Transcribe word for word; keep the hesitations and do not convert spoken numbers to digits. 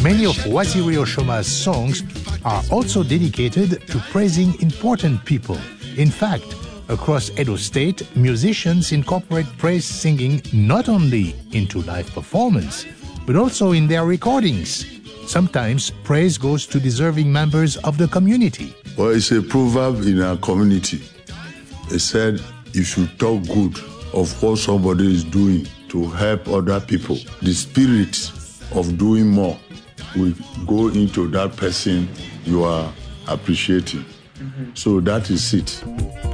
Many of Waziri Oshoma's songs are also dedicated to praising important people. In fact, across Edo State, musicians incorporate praise singing not only into live performance, but also in their recordings. Sometimes praise goes to deserving members of the community. Well, it's a proverb in our community. It said, you should talk good of what somebody is doing to help other people. The spirit of doing more will go into that person you are appreciating. Mm-hmm. So that is it.